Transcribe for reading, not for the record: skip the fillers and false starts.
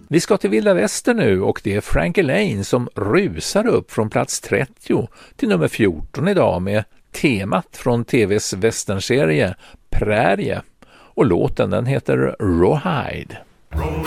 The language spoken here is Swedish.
Vi ska till Vilda Väster nu och det är Frankie Lane som rusar upp från plats 30 till nummer 14 idag med temat från tvs westernserie Prärie. Och låten den heter Rawhide.